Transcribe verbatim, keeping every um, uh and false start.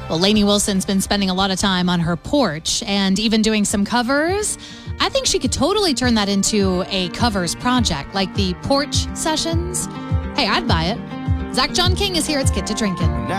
Well, Lainey Wilson's been spending a lot of time on her porch and even doing some covers. I think she could totally turn that into a covers project, like the Porch Sessions. Hey, I'd buy it. Zach John King is here. It's Get to Drinking.